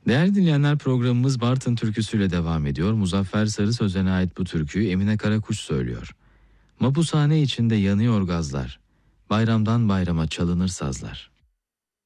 Değerli dinleyenler, programımız Bartın türküsüyle devam ediyor. Muzaffer Sarı Sözen'e ait bu türküyü Emine Karakuş söylüyor. Mapushane içinde yanıyor gazlar, bayramdan bayrama çalınır sazlar.